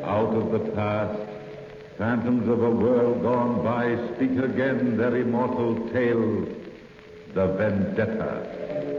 Out of the past, phantoms of a world gone by speak again their immortal tale, the vendetta.